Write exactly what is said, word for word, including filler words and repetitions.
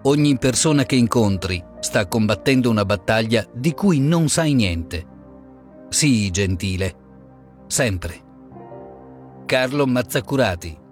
Ogni persona che incontri sta combattendo una battaglia di cui non sai niente. Sii gentile. Sempre. Carlo Mazzacurati.